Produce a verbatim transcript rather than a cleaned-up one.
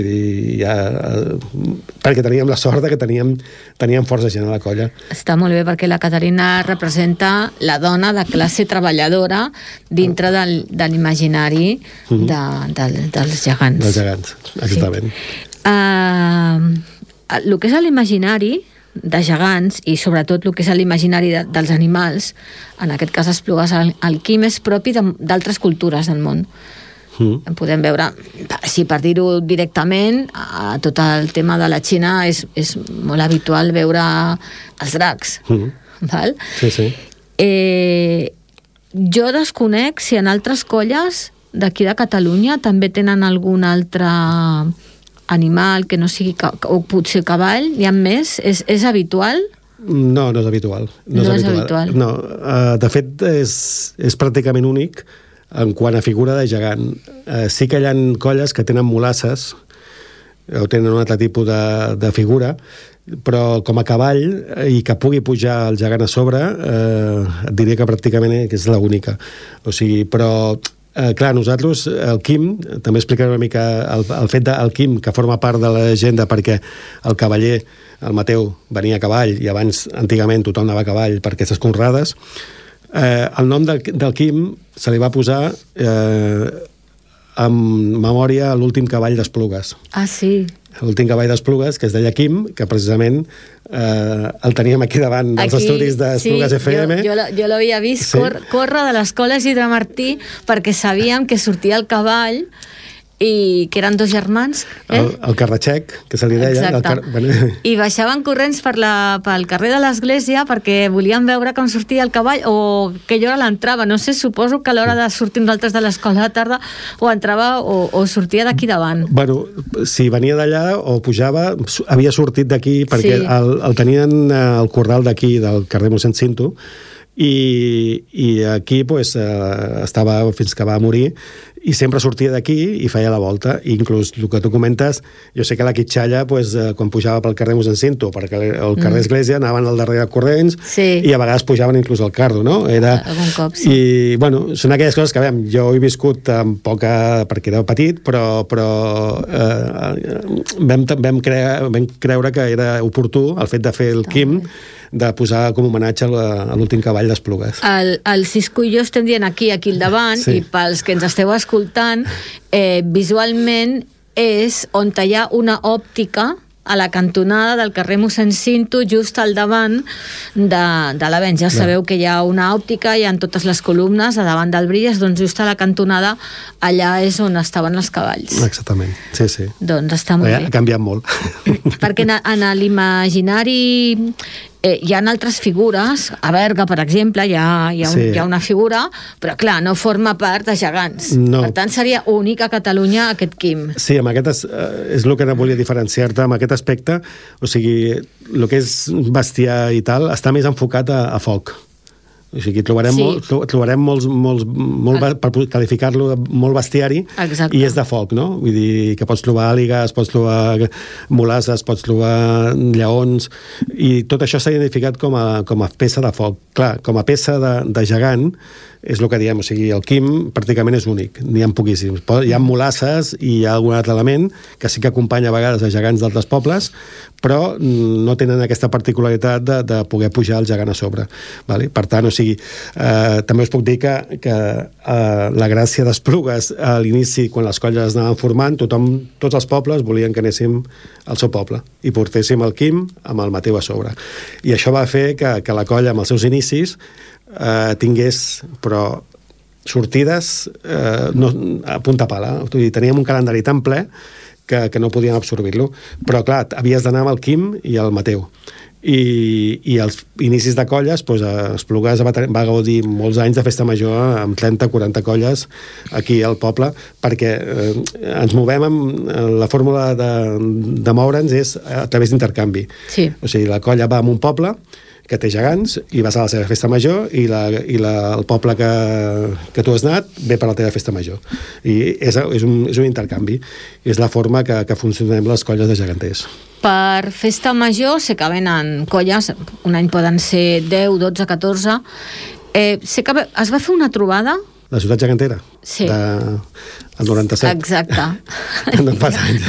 I ja, perquè teníem la sort que teníem, teníem força gent a la colla. Està molt bé, perquè la Caterina representa la dona de classe treballadora dintre del, de l'imaginari mm-hmm. de, de, dels gegants. Dels gegants, exactament. Sí. Uh, el que és l'imaginari de gegants, i sobretot el que és l'imaginari de, dels animals, en aquest cas Esplugues, el, el quim és propi d'altres cultures del món. Mm. Podem veure, si per dir-ho directament, a tot el tema de la Xina és, és molt habitual veure els dracs. Mm. Val? Sí, sí. Eh, jo desconec si en altres colles d'aquí de Catalunya també tenen algun altre animal que no sigui, o potser cavall, n'hi ha més? És, és habitual? No, no és habitual. No, no és habitual. No, uh, de fet, és, és pràcticament únic en quant a figura de gegant. Eh, sí que hi ha colles que tenen mulasses o tenen un altre tipus de, de figura, però com a cavall i que pugui pujar el gegant a sobre, eh, et diria que pràcticament és l'única. O sigui, però eh, clar, nosaltres, el quim, també explicaré una mica el, el fet del quim, que forma part de la llegenda, perquè el cavaller, el Mateu, venia a cavall, i abans, antigament, tothom anava a cavall per aquestes conrades. Eh, el nom del, del quim se li va posar eh, en memòria a l'últim cavall d'Esplugues. Ah, sí. L'últim cavall d'Esplugues, que es deia Quim, que precisament eh, el teníem aquí davant dels aquí, estudis d'Esplugues sí, F M. Jo, jo, jo l'havia vist sí. cor, córrer de l'escola Isidre Martí, perquè sabíem que sortia el cavall i que eren dos germans. Eh? El, el Carratxec, que se li deia. El car... bueno. I baixaven corrents per la, pel carrer de l'església perquè volien veure com sortia el cavall, o que jo l'entrava. No sé, suposo que a l'hora de sortir nosaltres de l'escola de tarda o entrava o, o sortia d'aquí davant. Bueno, si venia d'allà o pujava, havia sortit d'aquí perquè sí. el, el tenien al corral d'aquí, del carrer Mossèn Cinto, i, i aquí pues, eh, estava fins que va morir, i sempre sortia d'aquí i feia la volta. I inclús el que tu comentes, jo sé que la Quitxalla, pues, eh, quan pujava pel carrer Mossèn Cinto, perquè el carrer mm. Església anaven al darrere corrents sí. i a vegades pujaven inclús al carro, no? Era... Algun cop, sí. I, bueno, són aquelles coses que, veiem, jo he viscut amb poca... perquè era petit, però, però eh, vam, vam, creure, vam creure que era oportú el fet de fer el quim, de posar com homenatge a l'últim cavall d'Esplugues. El, el Cisco i jo estem dient aquí, aquí al davant, sí. I pels que ens esteu escoltant, eh, visualment és on hi ha una òptica a la cantonada del carrer Mossèn Cinto, just al davant de, de l'Avenç. Ja sabeu que hi ha una òptica, hi ha totes les columnes a davant del Brilles, doncs just a la cantonada allà és on estaven els cavalls. Exactament, sí, sí. Doncs està molt bé. Ha canviat molt. Perquè en, en l'imaginari eh, hi ha altres figures. A Berga, per exemple, hi ha, hi, ha un, sí. hi ha una figura, però clar, no forma part de gegants. No. Per tant, seria únic a Catalunya aquest quim. Sí, amb aquest és, és el que no volia diferenciar-te amb aquest aspecte. O sigui, el que és bestiar i tal està més enfocat a, a foc. O sigui, trobarem, sí. molt, trobarem molts, molts, molt, per qualificar-lo, molt bestiari. Exacte. I és de foc, no? Vull dir que pots trobar àligues, pots trobar mulasses, pots trobar lleons, i tot això s'ha identificat com a, com a peça de foc. Clar, com a peça de, de gegant, és el que diem, o sigui, el quim pràcticament és únic, n'hi ha poquíssims. Hi ha mulasses i hi ha algun altre element que sí que acompanya a vegades a gegants d'altres pobles, però no tenen aquesta particularitat de, de poder pujar el gegant a sobre. Vale? Per tant, o sigui, eh, també us puc dir que, que eh, la gràcia d'Esplugues a l'inici, quan les colles anaven formant, tothom, tots els pobles volien que anéssim al seu poble i portéssim el quim amb el Mateu a sobre. I això va fer que, que la colla, amb els seus inicis, eh, tingués, però sortides eh, no, a punta pala. Teníem un calendari tan ple que, que no podíem absorbir-lo. Però, clar, havies d'anar amb el Quim i el Mateu. I, i als inicis de colles, doncs, Esplugues va, va gaudir molts anys de festa major amb trenta o quaranta colles aquí al poble, perquè eh, ens movem amb la fórmula de, de moure'ns és a través d'intercanvi. Sí. O sigui, la colla va a un poble que té gegants i vas a la seva festa major, i, la, i la, el poble que, que tu has anat ve per la teva festa major. I és, és, un, és un intercanvi. És la forma que, que funcionem les colles de geganters. Per festa major sé que venen colles, un any poden ser deu, dotze, catorze. Eh, sé que es va fer una trobada... La ciutat gegantera? Sí. De, el noranta-set. Exacte. No passa anys.